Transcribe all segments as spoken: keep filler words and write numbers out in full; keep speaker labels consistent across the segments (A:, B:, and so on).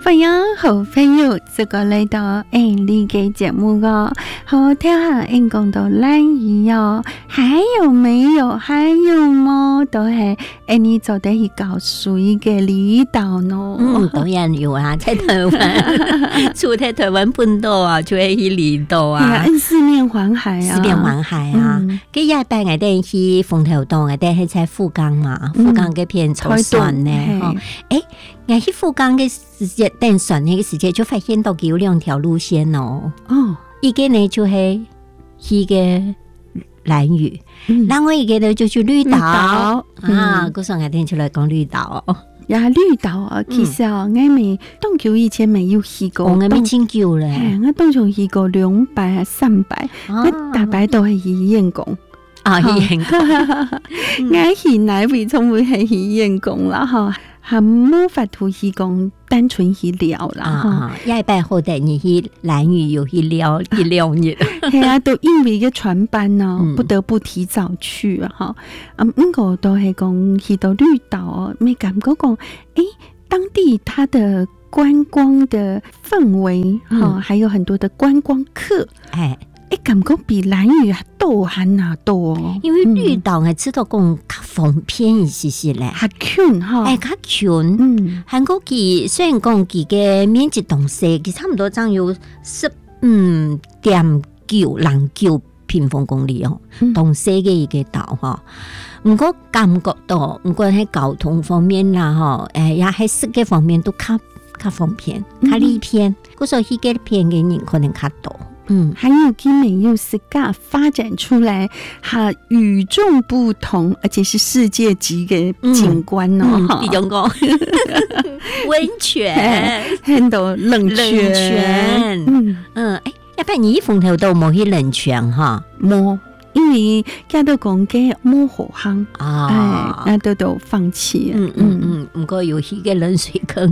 A: 朋友好朋友，这个来到印尼嘅节目哦，好听下印讲到兰屿哦，还有没有？还有吗？都系印尼做得去搞水嘅离岛呢？
B: 嗯，当然有啊，在台湾，除在台湾本岛啊，就会去离岛啊，
A: 四面环海啊，
B: 四面环海啊。佢一拜我哋去鳳頭島，我哋係在富岡嘛，富岡嗰片坐船呢，哦，誒。我去富岡嘅時間，等船嘅時間就發現到有兩條路線哦。哦，一個呢就係去個蘭嶼，另外一個呢就去綠島啊。嗰時候我哋就來講綠島。
A: 呀，綠島啊，其實啊，我未東橋以前未有去過，
B: 我未清久咧。
A: 我東橋去過兩擺啊三擺，我大擺都係去燕公。
B: 啊，去燕公，
A: 我去哪位從會係去燕公啦？哈。還冇法度去講單純去聊啦，
B: 啊！一拜後帶你去蘭嶼又去聊一兩日，
A: 係啊，都因為個船班哦，不得不提早去哈。啊，唔過都係講去到綠島，沒感覺講，誒，當地它的觀光的氛圍哈，還有很多的觀光客，哎。誒，感覺比蘭嶼啊多還啊多，
B: 因為綠島我知道講較方便一些些咧，
A: 較近哈，
B: 誒較近，嗯，韓國佢雖然講佢嘅面積同細，佢差唔多爭有十五點九零九平方公里哦，同細嘅一個島哈，唔過感覺到，唔過喺交通方面啦哈，誒也喺食嘅方面都較較方便，較利便，嗰所以嗰片嘅人可能較多。嗯，
A: 還有佢們又是噶發展出來，哈與眾不同，而且是世界級嘅景觀哦。
B: 比如講溫泉，
A: 很多冷泉，
B: 嗯嗯，誒，一般你鳳頭島冇去冷泉哈，
A: 冇。因為家都講嘅冇火坑
B: 啊，
A: 那都都放棄。
B: 嗯嗯嗯，唔過有去個冷水坑，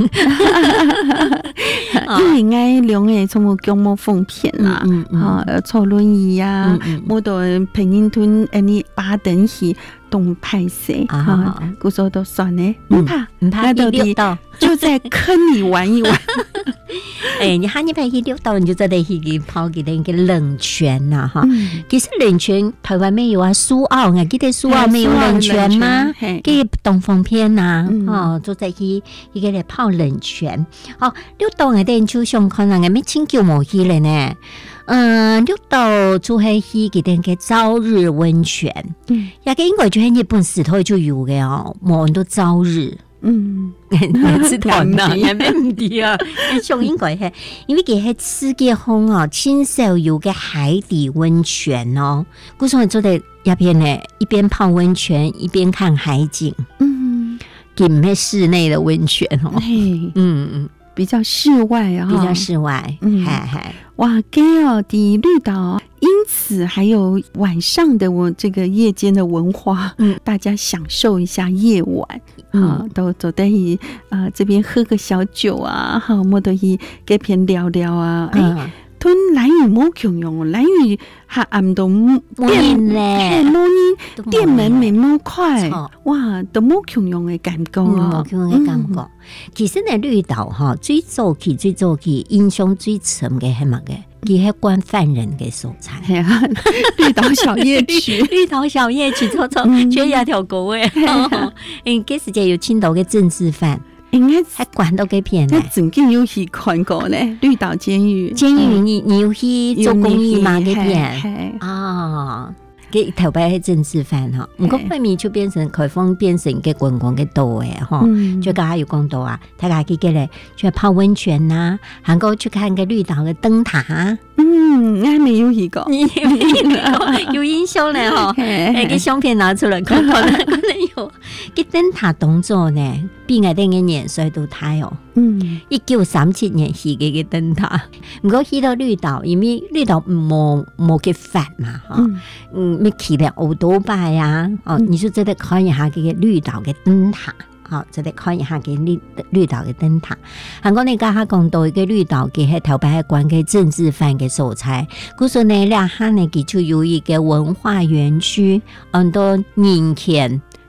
A: 因為我兩個從冇腳冇封片啦，啊，坐輪椅啊，冇到平英屯誒你巴登去東派社啊，嗰時候都算咧，唔怕
B: 唔怕，
A: 那到底就在坑裏玩一玩。
B: 哎，你喊你派去溜島，你就真係去泡佢哋嘅冷泉呐，哈。其實冷泉台灣沒有啊，蘇澳啊，記得蘇澳沒有冷泉嗎？給東風片呐，哦，就在去一個嚟泡冷泉。哦，溜島我哋就想看人嘅咩清久冇去咧呢？嗯，溜島就係去佢哋嘅朝日溫泉，嗯，也個應該就喺日本時代就有嘅哦，冇到朝日。嗯，你知道啦，係咩唔啲啊？上應該係，因為佢係世界空啊，親手有嘅海底溫泉哦。嗰時候做在入邊咧，一邊泡溫泉，一邊看海景。嗯，佢唔係室內的溫泉哦。嗯嗯，
A: 比較室外啊，
B: 比較室外。嗯，係係。
A: 哇，給哦，啲綠島，因此還有晚上的我這個夜間的文化，嗯，大家享受一下夜晚。啊，都走得去啊，這邊喝個小酒啊，哈，冇得去嗰邊聊聊啊。哎，吞蘭嶼冇窮用，蘭嶼下暗都
B: 店咧，
A: 冇呢店門沒冇快，哇，都冇窮用嘅感覺啊，
B: 冇窮用嘅感覺。其實呢，綠島哈最早期最早期印象最深嘅係乜嘅？佢係關犯人嘅所在，
A: 係啊，綠島小夜曲，
B: 綠島小夜曲，錯錯，缺一條狗誒。誒，嗰時就有青島嘅政治犯，應該係關到幾片咧。
A: 曾經有去看過咧，綠島監獄，
B: 監獄你你有去做公益嘛？嗰邊啊。嘅頭擺係政治犯哈，唔過後面就變成開放變成嘅觀光嘅島嘅哈，就家下有講到啊，大家去嘅咧，去泡溫泉呐，韓國去看個綠島嘅燈塔，
A: 嗯，我未有去過，
B: 有印象咧哈，誒，個相片拿出來看，可能可能有，個燈塔動作呢，比我哋嘅年歲都大哦，嗯，一九三七年起嘅個燈塔，唔過去到綠島，因為綠島冇冇嘅法嘛，哈，嗯。咩起了好多拜啊！哦，你說真係看一下佢嘅綠島嘅燈塔，哦，真係看一下佢綠綠島嘅燈塔。韓國你家下講到嘅綠島嘅係頭擺係關嘅政治犯嘅所在，嗰時呢兩下呢佢就有一個文化園區，很多人權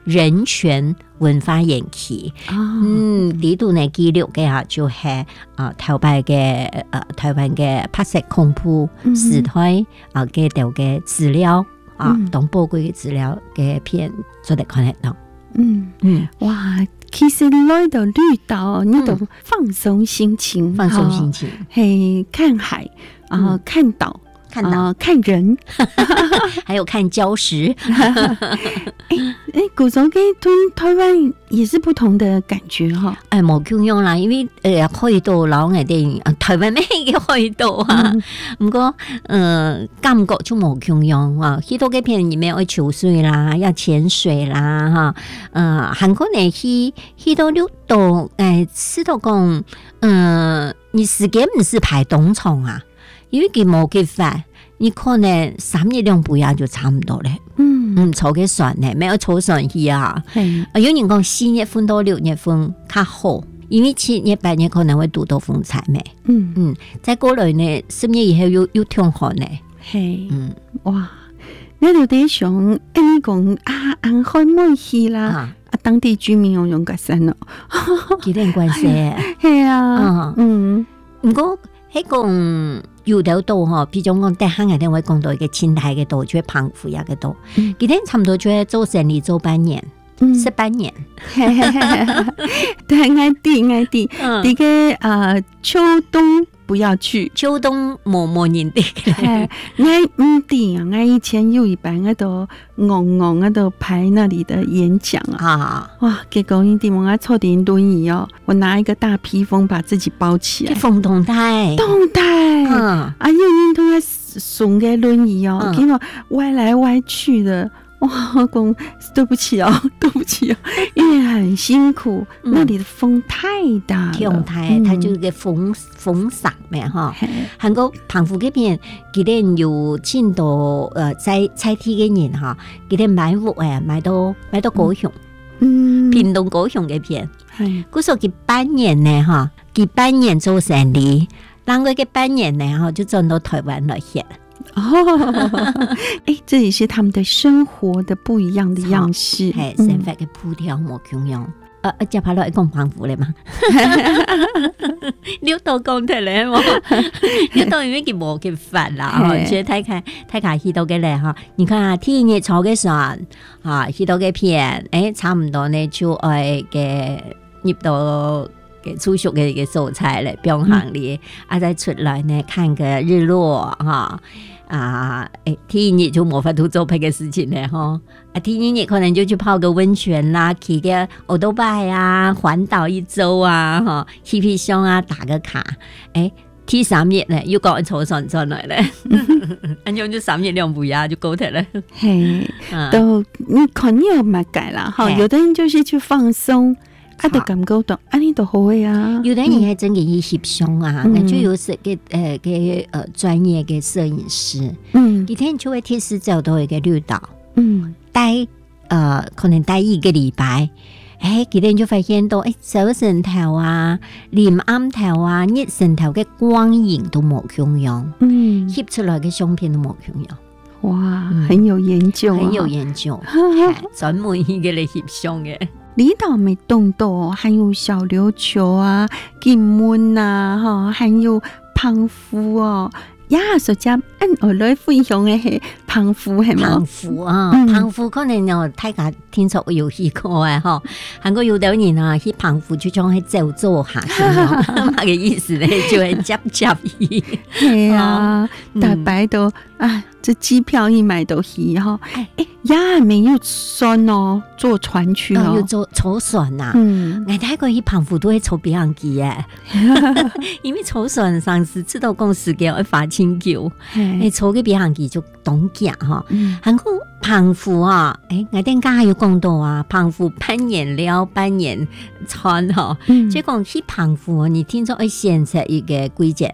B: 人權文化園區。
A: 哦、
B: 嗯，呢度呢記錄嘅嚇就係啊台灣嘅誒台灣嘅白色恐怖時代啊嘅條嘅資料啊，當寶貴嘅資料嘅片做得看得到。
A: 嗯嗯，哇！其實來到綠島，你都放鬆心情，
B: 放鬆心情，
A: 嘿，看海啊、呃，看島，
B: 看島、
A: 呃，看人，
B: 還有看礁石。
A: 哎哎，古早跟台灣也是不同的感覺哈。
B: 哎，冇共用啦，因為誒海島老嘅電影，台灣咩嘅海島啊？唔過誒感覺就冇共用啊。許多嘅片裏面要游水啦，要潛水啦，哈。誒，韓國呢去去到綠島，誒，知道講，嗯，你時間唔是排東廠啊，因為佢冇嘅法。你可能三日兩不夜就差唔多咧，嗯嗯，坐嘅船咧，沒有坐船去啊。係，有人講四月份到六月份較好，因為七月八月可能會度到風采咩。嗯嗯，再過來呢，十月以後又又天寒咧。係，嗯，
A: 哇，你哋啲想，誒，你講啊，安海妹去啦，啊，當地居民用用個山咯，
B: 幾點關係？
A: 係啊，嗯，
B: 唔過喺講。有條島嗬，比如講，喺香港啲會講到一個青苔嘅島，就係澎湖一個島，佢哋差唔多就係做生意做半年，十八年。
A: 但係愛啲愛啲，呢個啊秋冬不要去，
B: 秋冬冇冇人哋嘅。
A: 愛唔啲啊！愛以前有一班嗰度戇戇嗰度排那裡的演講啊，哇！結果一啲我愛坐電輪椅哦，我拿一個大披風把自己包起來，
B: 風動態，
A: 動態，嗯，啊，有人同佢送嘅輪椅哦，給我歪來歪去的。哇！公，對不起哦，對不起哦，因為很辛苦，嗯、那裡的風太大了，
B: 風太，它就個風風沙咩哈？韓國澎湖嗰邊，佢哋有見到誒在採地嘅人哈，佢哋買屋誒買到買到高雄，嗯，屏東高雄嗰邊，係，嗰時候佢半年呢哈，佢半年做生意，然後佢半年呢哈就轉到台灣來學。
A: 哦，哎，這也是他們的生活的不一樣的樣式，
B: 係生活嘅步調冇共樣。呃，接下來講澎湖咧嘛，你都講得咧喎，你當然已經冇嘅法啦，即係睇下睇下去到嘅咧哈，你看下天熱坐嘅船啊，去到嘅片，誒，差唔多呢就愛嘅入到。煮熟嘅嘅素菜咧，冰行里，啊再出來呢，看個日落哈，啊，誒，天熱就冇法度做別嘅事情咧，嗬，啊，天熱可能就去泡個溫泉啦，去個歐多拜啊，環島一周啊，哈，去皮箱啊，打個卡，誒，天三日咧，又講坐船上來咧，咁樣就三日兩不夜就夠得啦，
A: 嘿，都你看你有乜計啦，哈，有的人就是去放鬆。啊，都感覺到，啊，你都好嘅啊！
B: 有的人係真嘅去翕相啊，那、嗯、就有時嘅誒嘅誒專業嘅攝影師，嗯，幾天就會貼時走到一個綠島，嗯，待誒、呃、可能待一個禮拜，誒，幾天就發現到誒早晨頭啊、連暗頭啊、日晨頭嘅光影都冇共樣，嗯，翕出來嘅相片都冇共樣。
A: 哇，很有研究，
B: 很有研究，專門去嘅嚟翕相嘅。
A: 離島沒動到，還有小琉球啊、金門啊，哈，還有澎湖哦。呀，所以按我來分享嘅係澎湖係嘛？
B: 澎湖啊，澎湖可能又大家聽說有去過嘅嗬。韓國有啲人啊，去澎湖就將去走走下咁樣，乜嘅意思咧？就係接接去。
A: 係啊，大擺到啊，這機票一買到去哈。誒呀，沒有船哦，坐船去哦，
B: 要坐坐船啊。嗯，我睇過去澎湖都係坐別人機嘅，因為坐船上次知道講時間會發清橋，誒坐嘅別人機就懂行哈。韓國澎湖啊，誒我哋家有講到啊，澎湖半年了半年船哈，即係講去澎湖，你聽咗會選擇一個季節。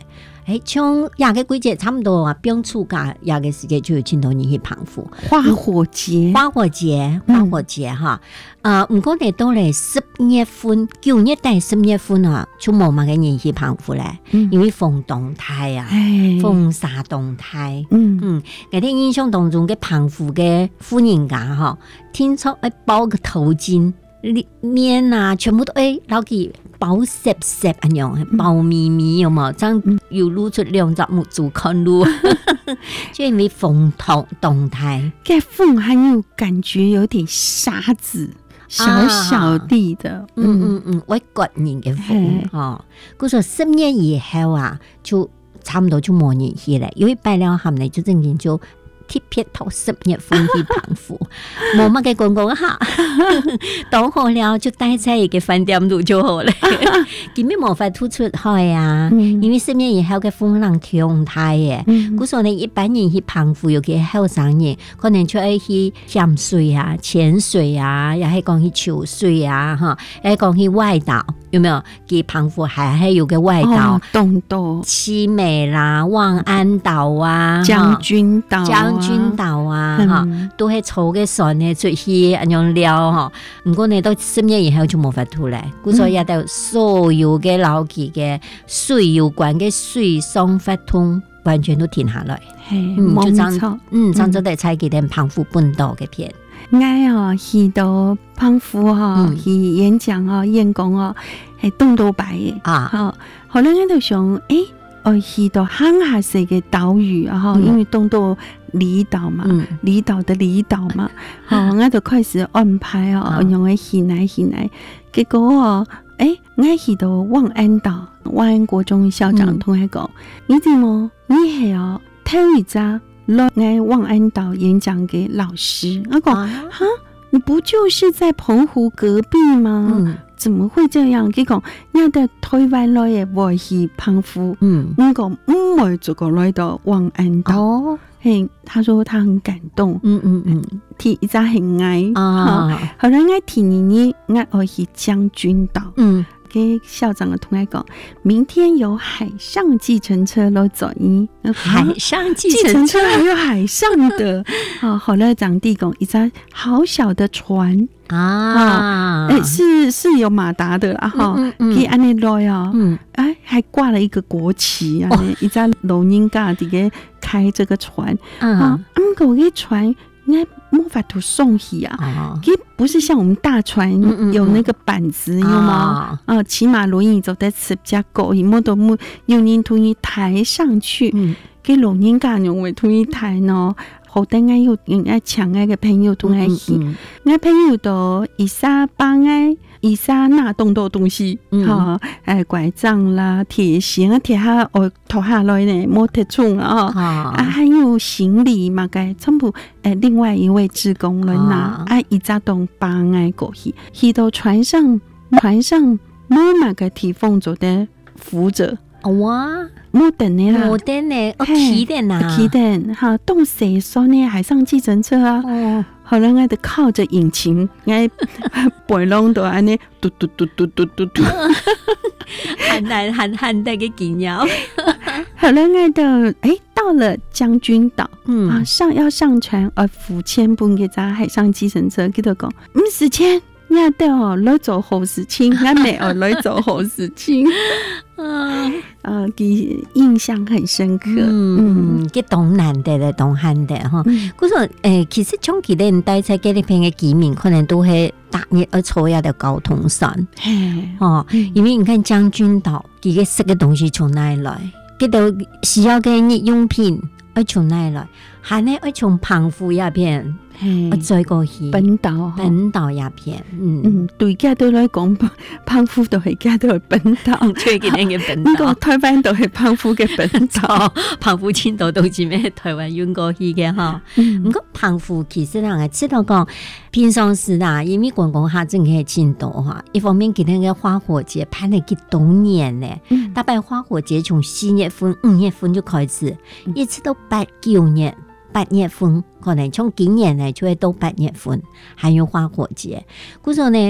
B: 哎，像亚个季节差不多啊，冰暑假亚个时间就有真多人去澎湖
A: 花火节，
B: 花火节，花火节哈。呃，唔过你到嚟十月份、九月底十月份啊，就冇乜嘅人去澎湖咧，嗯、因為風動態啊，風沙動態。嗯嗯，嗰啲印象當中嘅澎湖嘅婦人家嗬，聽說誒包個頭巾、面啊，全部都誒攞佢包實實咁樣，包咪咪有冇？這樣又露出兩隻木足看路，就因為風動動態，
A: 嘅風還有感覺有點沙子。小小地的，
B: 啊、嗯嗯嗯，外國人嘅風哦，佢說十月以後啊，就差唔多就冇人去了，因為拜了後呢，就正經就特別到十月份去澎湖，冇乜嘅觀光客，到好了就待在一個飯店度就好了，根本冇法突出去啊，嗯、因為十月以後嘅風浪強大嘅，佢說呢一般人去澎湖有嘅後生人，可能就愛去潛水啊、潛水啊，又係講去游水啊，哈，又係講去外島，有沒有？佢澎湖還係有個外島，
A: 東島、
B: 七美啦、望安島啊、
A: 將軍島、
B: 將軍島啊，哈、嗯，都係坐嘅船呢出去咁樣撩哈。唔過呢到十月以後就冇法度咧，故所以到所有嘅老期嘅水有關嘅水上發通完全都停下來，
A: 嗯，就咁，
B: 嗯，咁就得採幾點澎湖本島嘅片。
A: 我哦去到澎湖哦去演講哦演講哦係東島白嘅啊，好，後來我就想誒。我去到鄉下式嘅島嶼啊，嗯、因為東島離島嘛，嗯、離島的離島嘛，嗯、我就開始安排哦，用嚟去來去來，結果哦，誒，我去到望安島，望安國中校長同我講，你知冇？你係哦，頭一紮落嚟望安島演講嘅老師，我講哈，你不就是在澎湖隔壁嗎？嗯，怎麼會這樣？佢講我到台灣來嘅，我去澎湖。嗯，我講唔會做個來到望安島。哦，嘿，他說他很感動。嗯嗯嗯，提一紮很愛啊。後來我提你你我我去將軍島。嗯。給校長嘅同學講，明天有海上計程車來走呢。
B: 海上計程車
A: 還有海上的，啊，後來長地講一隻好小的船啊，哎，是是有馬達的啦，哈，給安尼來啊，嗯，哎，還掛了一個國旗啊，一隻老人家啲嘅開這個船啊，咁個嘅船。應該沒法度送去啊，佢、哦、不是像我們大船有那個板子，有嗎？啊，騎馬輪椅走在此家狗，以冇到冇有人同伊抬上去，給老人家用為同伊抬呢。後等我有人家搶我嘅朋友同我去，我朋友都一沙幫我。以下那動多東西，哈、嗯，誒拐杖啦、鐵鞋啊，鐵下我拖下來呢，冇鐵重啊，啊，還有行李嘛，該全部誒另外一位志工來拿，啊，一扎棟幫我過去，去到船上，船上冇嘛個提縫做的扶着。
B: 哇，
A: 冇等你啦，
B: 冇等你，我起點啊，
A: 起點哈，動誰說呢？海上計程車啊，哦，後來我就靠着引擎，我背囊都安尼嘟嘟嘟嘟嘟嘟嘟，
B: 很難很很大嘅經驗。
A: 後來我就誒到了將軍島，嗯啊上要上船，而付錢半嘅咋海上計程車，佢就講唔使錢。我得哦來做好事情，我沒有來做好事情。啊啊，給印象很深刻。
B: 嗯，嘅東南的咧，東漢的哈。佢說誒，其實長期咧，帶在嗰啲片嘅居民，可能都係搭熱而坐一條交通線。哦，因為你看將軍島，佢嘅食嘅東西從哪裡來？佢度需要嘅日用品，而從哪裡來？還呢，而從澎湖一片。我再過去
A: 本島，
B: 本島一片，嗯
A: 嗯，對家都來講，澎湖都係家都係本島，
B: 最緊要嘅本島。呢
A: 個台灣都係澎湖嘅本島，
B: 澎湖青島都是咩台灣運過去嘅哈。唔過澎湖其實人係知道講，平常時啦，因為觀光客真係青島哈。一方面佢哋嘅花火節排咗幾多年咧，大概花火節從四月份、五月份就開始，一直到八九年。八月份可能從今年呢就會到八月份，還有花火節。故說呢，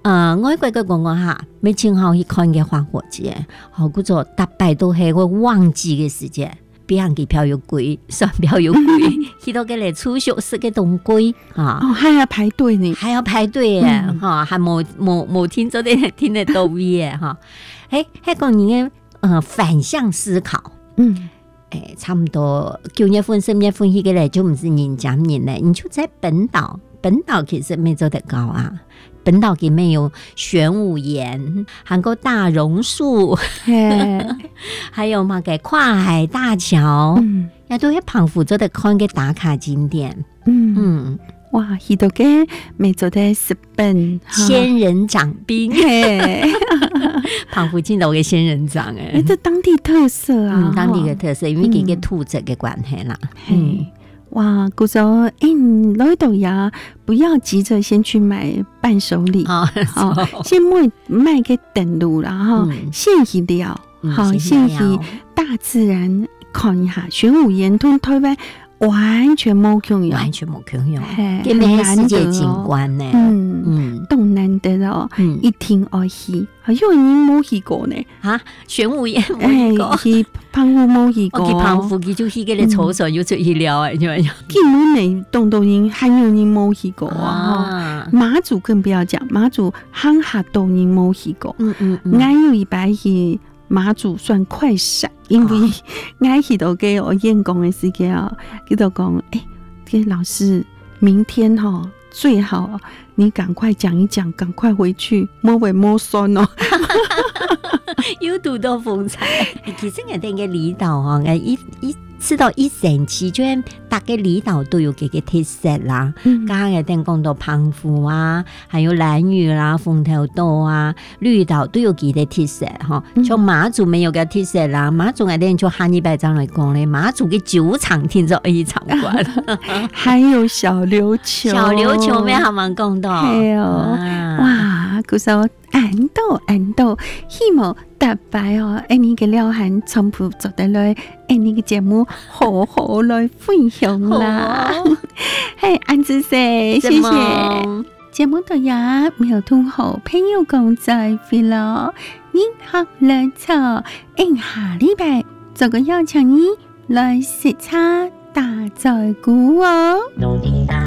B: 呃，外國嘅講講下，每正好去看嘅花火節，好叫做大擺都係個旺季嘅時節，比人機票又貴，船票又貴，去到嘅嚟儲蓄室嘅東貴啊，
A: 哦，還要排隊呢，
B: 還要排隊嘅，哈、嗯啊，還冇冇冇聽咗啲聽得到嘅哈，誒，係講你嘅呃反向思考，嗯。哎，差不多九月份、十月份去嘅嚟就唔是人夾人咧，你就在本島，本島其實沒做得高啊。本島裡面有玄武岩，還有大榕樹，還有嘛個跨海大橋，嗯，也都係澎湖做得看嘅打卡景點。嗯嗯，
A: 哇，去到嘅沒做得日本
B: 仙人掌冰，澎湖見到嘅仙人掌誒，
A: 誒，這當地特色啊，
B: 嗯，當地嘅特色，因為佢嘅土質嘅關係啦。
A: 嗯，哇，姑嫂，誒，來到呀，不要急着先去買伴手禮，哦，先買買個登錄啦，哈，先去了，好，先去大自然看一下，玄武岩同台灣完全冇共用，
B: 完全冇共用，嘅咩世界景觀呢？
A: 嗯嗯，都難得咯，一聽而去，因為你冇去過呢，
B: 吓，玄武岩冇去過，
A: 去澎湖冇去過，
B: 去澎湖佢就去嗰啲草上要出去了誒，咁樣，
A: 基本嚟東島人還有人冇去過啊，馬祖更不要講，馬祖鄉下島人冇去過，嗯嗯嗯，我有一擺去馬祖算快閃，因為我去到給我演講的時間啊，佢就講，誒，這個老師，明天哈最好你趕快講一講，趕快回去，莫為莫酸哦。
B: 有獨到風采，其實我哋嘅離島啊，我一一知道一城市，就係大嘅離島都有幾個特色啦。剛剛我哋講到澎湖啊，還有蘭嶼啦、鳳頭島啊、綠島都有幾個特色哈。從馬祖沒有個特色啦，馬祖我哋就下一拜章嚟講咧，馬祖嘅酒廠聽咗一場館，
A: 還有小琉球，
B: 小琉球咩係咪講到？
A: 係哦，哇，嗰首安島安島，希望大擺哦，誒你嘅了閒全部做得來，誒你嘅節目好好來分享啦。係安子姐，謝謝。節目到呀，沒有同好朋友講再會咯，你好來錯，誒下禮拜做個邀請你來食茶大在鼓哦。